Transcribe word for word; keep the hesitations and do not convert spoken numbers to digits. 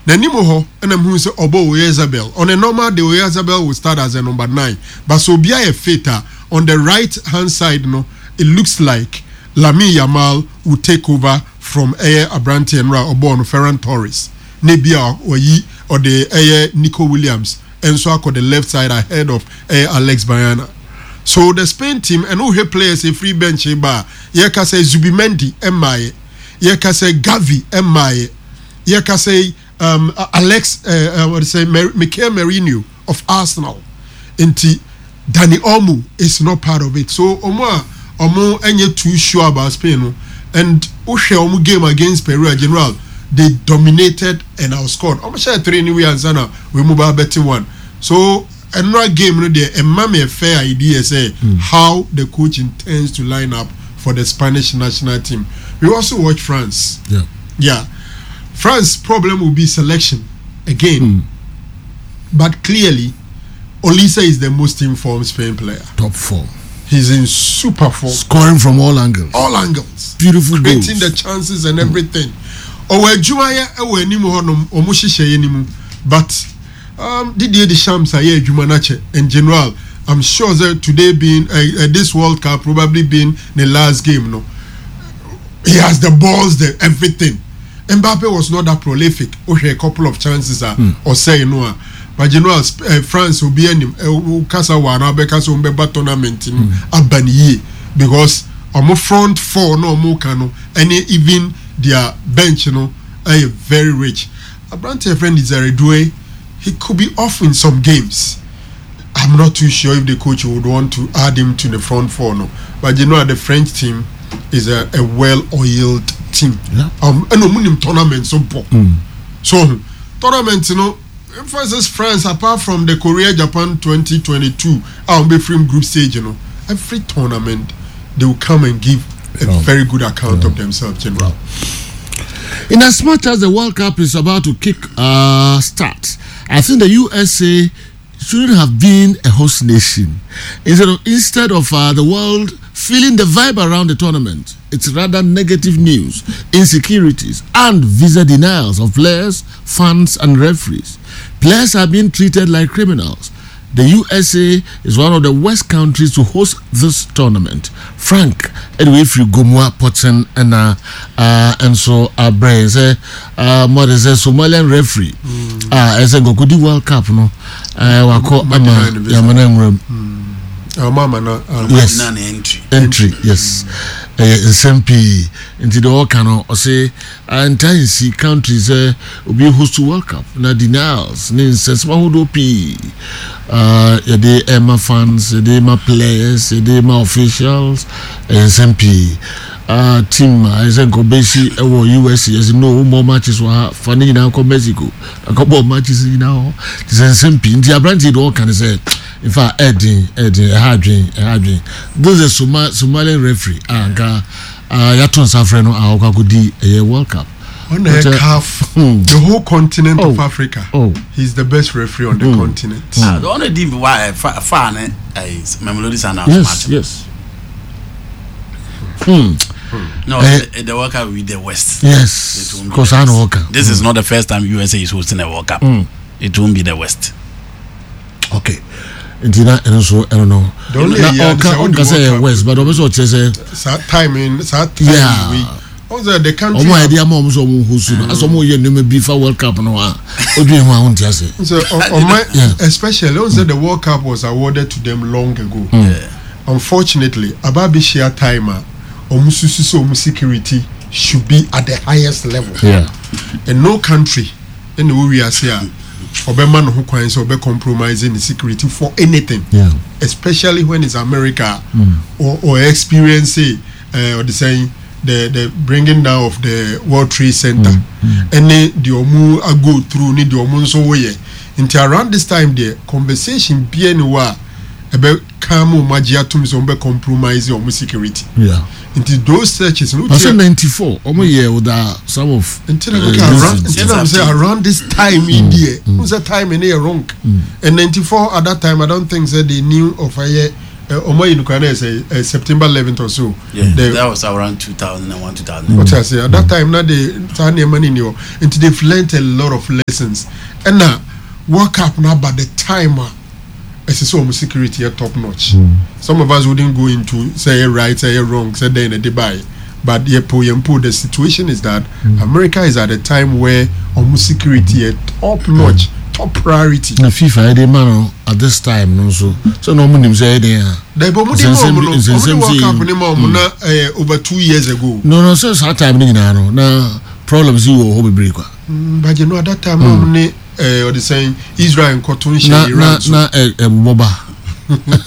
na nimo ho na mhu say Obo Oyarzabal. On a normal day Oyarzabal will start as a number nine, but so be a feta on the right hand side no it looks like Lamine Yamal will take over from Ayer Abranti and Ra Obo no Ferran Torres. Nebia or yi or the Ayer Nico Williams and so I the left side ahead of Ayer Alex Bayana. So the Spain team and who he players a free bench bar. Ye ka say Zubimendi Emaye. Ye ka say Gavi Emaye. Ye ka say um Alex uh, uh what say Mikel Merino of Arsenal. Inti Dani Olmo is not part of it. So Omo Omo enye too sure about Spain no. And Ushe Omo game against Peru in general, they dominated and outscored. Omo share three anyway and sana we mobile betting one. So another game no there a mama a fair idea say mm. how the coach intends to line up for the Spanish national team. We also watch France. Yeah. Yeah. France problem will be selection again. Mm. But clearly Olise is the most informed Spain player. Top form. He's in super form. Scoring from all angles. All angles. Beautiful creating goals. the chances and everything. Owe Jumaya ewe nimu honom omushishe nimu. But um Didier Deschamps aye Jumanache in general. I'm sure that today being uh, uh, this World Cup probably being the last game no. He has the balls, the everything. Mbappe was not that prolific. Okay, a couple of chances uh, mm. or say you know. But you know, uh, France will be any Kasa Wana because on the tournament in Albania because on front four no more cano and even their bench you know are very rich. Abrante friend is a Redoué. He could be off in some games. I'm not too sure if the coach would want to add him to the front four no. But you know, the French team is a, a well-oiled team. Yeah. Um, and no tournament so poor. Mm. So tournament you know. For instance, France, apart from the Korea Japan twenty twenty-two, I'll be from group stage, you know. Every tournament, they will come and give a oh. very good account oh. of themselves, General. In as much as the World Cup is about to kick uh, start, I think the U S A shouldn't have been a host nation. Instead of, instead of uh, the world feeling the vibe around the tournament, it's rather negative news, insecurities, and visa denials of players, fans, and referees. Players are being treated like criminals. The U S A is one of the worst countries to host this tournament. Frank, anyway, if you go more Potson and uh, uh and so our brains, uh, what is a Somalian referee? Ah, as a Gokudi World Cup, no, uh, wako ama yamanang Uh, mama na uh, yes entry entry yes uh, S M P into the all can or say entire see countries uh, will be host to World Cup na denials na insensma hodo p uh the Emma fans the Emma players the Emma officials S M P uh team as a go basi e wo U S as no more matches were funny now come Mexico a couple of matches now the S M P the Abrante all can say in fact Eddie Eddie Hadrin Hadrin those are Soma, Somalian referee ah uh yaton safreno ah okakudi a World Cup on the uh, calf hmm. the whole continent oh. of Africa. Oh, he's the best referee on the mm. continent. Ah, the only thing why fan is Mamelodi's and yes, match. Yes. Hmm. No, uh, the, the World Cup with the West. Yes, because I know World Cup. This mm. is not the first time U S A is hosting a World Cup. Mm. It won't be the West. Okay. Intina and so I don't know. The only year say West, but also say time in that time yeah. we also the country. Oh my idea, mom so who soon. As some year name before World Cup no ah. Obi who want to say. So on my especially also the World Cup was awarded to them long ago. Yeah. Unfortunately, Ababi share timer or mususu security should be at the highest level. Yeah. And no country in the way we are here or be man who coins or be compromising the security for anything. Yeah. Especially when it's America mm. or or experience uh, or the saying the the bringing down of the World Trade Center. Mm. Mm. And then the omu a go through need the omu so way. Until around this time there conversation be anywhere about kamu majiatum so be compromise omu security. Yeah. Into those searches, no. I said ninety-four. Omo year with uh, some of. Until uh, around, until I'm saying around this time mm. in there, mm. who's that time in here wrong? Mm. And ninety-four at that time, I don't think that they knew of a Omo in Ukraine say September eleventh or so. Yeah, the, that was around two thousand one, two thousand. What I say at that time, now they turn their money in your, and they've learned a lot of lessons. And now, work up now by the timer. It's so much security at top notch. Mm. Some of us wouldn't go into say right, say wrong, say they in a Dubai. But yeah, the situation is that mm. America is at a time where almost security at top notch, top priority. Na FIFA dey man at this time no so so no money say dey. They bo mo dey mo no. They work up ni mo na over two years ago. No no so that time ni na no na problems you wo be break kwa. But you know at that time no ni eh or the saying Israel and Cotton share Iran. Na na eh boba.